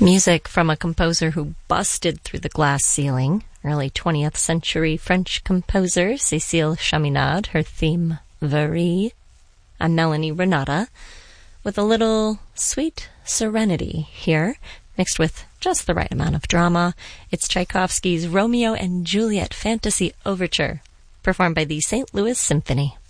Music from a composer who busted through the glass ceiling, early 20th century French composer Cécile Chaminade, her theme Varie. I'm Melanie Renata, with a little sweet serenity here, mixed with just the right amount of drama. It's Tchaikovsky's Romeo and Juliet Fantasy Overture, performed by the St. Louis Symphony.